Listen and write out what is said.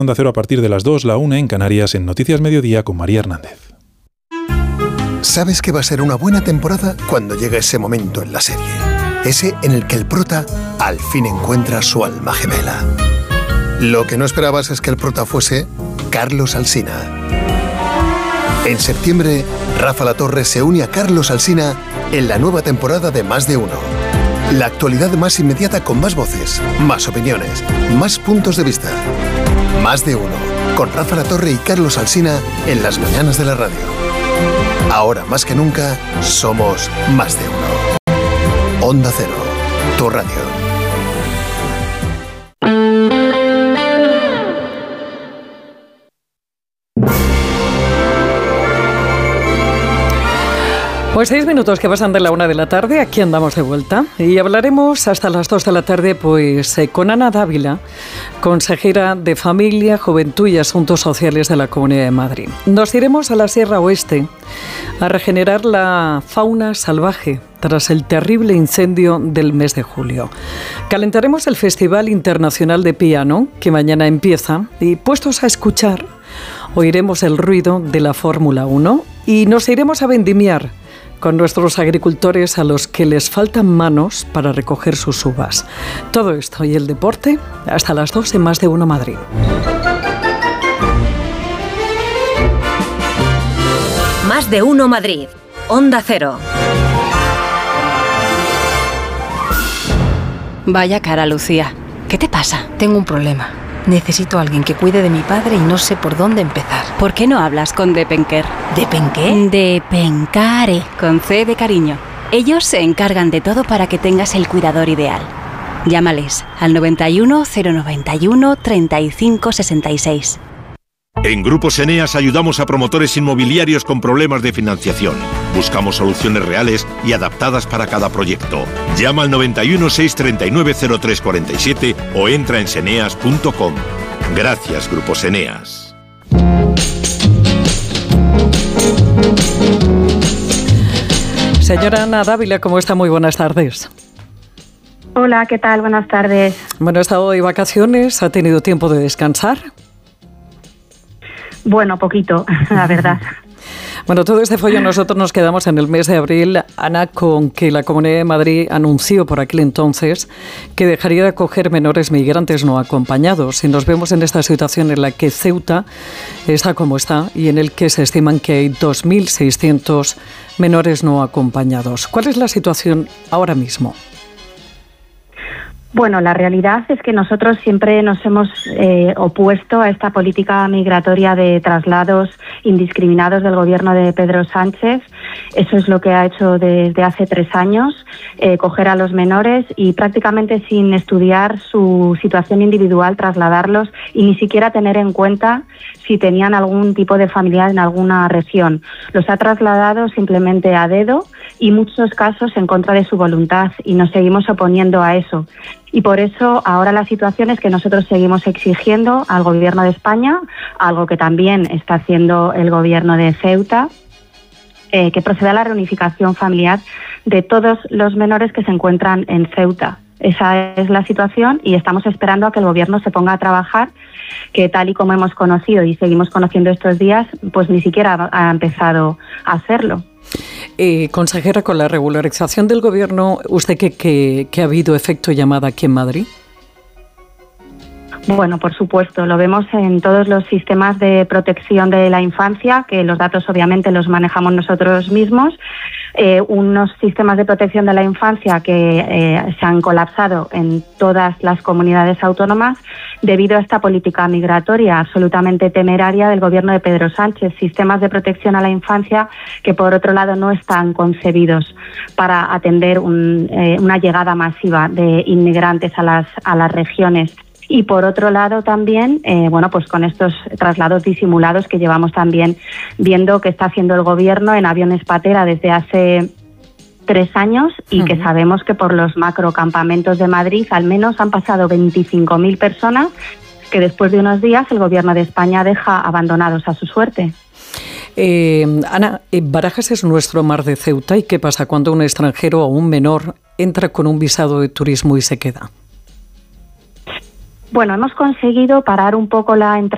Onda Cero a partir de las 2, la 1 en Canarias, en Noticias Mediodía con María Hernández. Sabes que va a ser una buena temporada cuando llega ese momento en la serie. Ese en el que el prota al fin encuentra su alma gemela. Lo que no esperabas es que el prota fuese Carlos Alsina. En septiembre, Rafa La Torre se une a Carlos Alsina en la nueva temporada de Más de Uno. La actualidad más inmediata con más voces, más opiniones, más puntos de vista. Más de Uno, con Rafa La Torre y Carlos Alsina en las mañanas de la radio. Ahora más que nunca, somos Más de Uno. Onda Cero, tu radio. Pues 6 minutos que pasan de la 1 de la tarde, aquí andamos de vuelta y hablaremos hasta las 2 de la tarde con Ana Dávila, consejera de Familia, Juventud y Asuntos Sociales de la Comunidad de Madrid. Nos iremos a la Sierra Oeste a regenerar la fauna salvaje tras el terrible incendio del mes de julio. Calentaremos el Festival Internacional de Piano, que mañana empieza, y puestos a escuchar, oiremos el ruido de la Fórmula 1 y nos iremos a vendimiar con nuestros agricultores a los que les faltan manos para recoger sus uvas. Todo esto y el deporte hasta las 2 en Más de Uno Madrid. Más de Uno Madrid. Onda Cero. Vaya cara, Lucía. ¿Qué te pasa? Tengo un problema. Necesito a alguien que cuide de mi padre y no sé por dónde empezar. ¿Por qué no hablas con Depenker? ¿Depenqué? Depencare, con C de cariño. Ellos se encargan de todo para que tengas el cuidador ideal. Llámales al 91 091 35 66. En Grupos Eneas ayudamos a promotores inmobiliarios con problemas de financiación. Buscamos soluciones reales y adaptadas para cada proyecto. Llama al 91 639 0347 o entra en seneas.com. Gracias, Grupos Eneas. Señora Ana Dávila, ¿cómo está? Muy buenas tardes. Hola, ¿qué tal? Buenas tardes. Bueno, ¿ha estado de vacaciones? ¿Ha tenido tiempo de descansar? Bueno, poquito, la verdad. Bueno, todo este follón nosotros nos quedamos en el mes de abril, Ana, con que la Comunidad de Madrid anunció por aquel entonces que dejaría de acoger menores migrantes no acompañados. Y nos vemos en esta situación en la que Ceuta está como está y en el que se estiman que hay 2.600 menores no acompañados. ¿Cuál es la situación ahora mismo? Bueno, la realidad es que nosotros siempre nos hemos opuesto a esta política migratoria de traslados indiscriminados del gobierno de Pedro Sánchez. Eso es lo que ha hecho desde hace 3 años, coger a los menores y prácticamente sin estudiar su situación individual trasladarlos y ni siquiera tener en cuenta si tenían algún tipo de familiar en alguna región. Los ha trasladado simplemente a dedo y en muchos casos en contra de su voluntad y nos seguimos oponiendo a eso. Y por eso ahora la situación es que nosotros seguimos exigiendo al Gobierno de España, algo que también está haciendo el Gobierno de Ceuta, que proceda a la reunificación familiar de todos los menores que se encuentran en Ceuta. Esa es la situación y estamos esperando a que el Gobierno se ponga a trabajar, que tal y como hemos conocido y seguimos conociendo estos días, pues ni siquiera ha empezado a hacerlo. Consejera, con la regularización del Gobierno, ¿usted que ha habido efecto llamada aquí en Madrid? Bueno, por supuesto, lo vemos en todos los sistemas de protección de la infancia, que los datos obviamente los manejamos nosotros mismos, unos sistemas de protección de la infancia que se han colapsado en todas las comunidades autónomas debido a esta política migratoria absolutamente temeraria del gobierno de Pedro Sánchez, sistemas de protección a la infancia que por otro lado no están concebidos para atender una llegada masiva de inmigrantes a las regiones. Y por otro lado también, pues con estos traslados disimulados que llevamos también viendo que está haciendo el gobierno en aviones patera desde hace 3 años y que sabemos que por los macrocampamentos de Madrid al menos han pasado 25.000 personas que después de unos días el gobierno de España deja abandonados a su suerte. Ana, Barajas es nuestro mar de Ceuta. ¿Y qué pasa cuando un extranjero o un menor entra con un visado de turismo y se queda? Bueno, hemos conseguido parar un poco la entrada